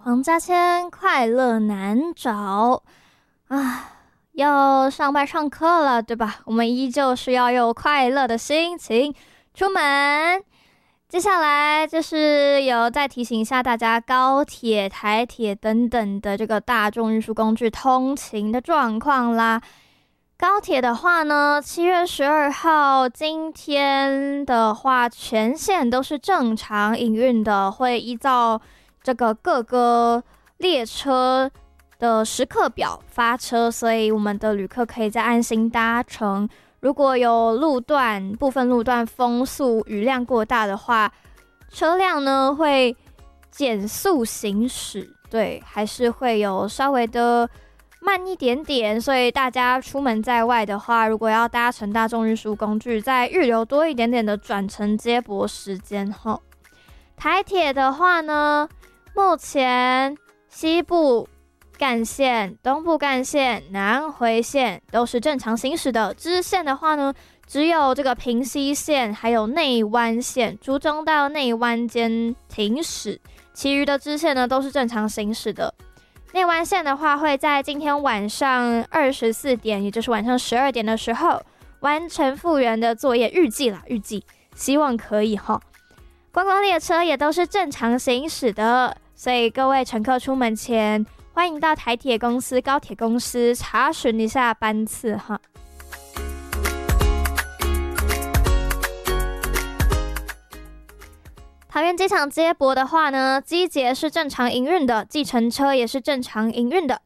黄家千快乐难找啊！要上班上课了，对吧？我们依旧是要有快乐的心情出门。接下来就是有再提醒一下大家，高铁、台铁等等的这个大众运输工具通勤的状况啦。高铁的话呢，7月12号今天的话，全线都是正常营运的，会依照这个各个列车的时刻表发车，所以我们的旅客可以再安心搭乘。如果有部分路段风速雨量过大的话，车辆呢会减速行驶，对，还是会有稍微的慢一点点，所以大家出门在外的话，如果要搭乘大众运输工具，再预留多一点点的转乘接驳时间后。台铁的话呢，目前西部干线、东部干线、南回线都是正常行驶的。支线的话呢，只有这个平西线还有内湾线，竹中到内湾间停驶，其余的支线呢都是正常行驶的。内湾线的话，会在今天晚上24点，也就是晚上12点的时候完成复原的作业，预计希望可以齁。观光列车也都是正常行驶的，所以各位乘客出门前，欢迎到台铁公司、高铁公司查询一下班次哈。桃园机场接驳的话呢，机捷是正常营运的，计程车也是正常营运的。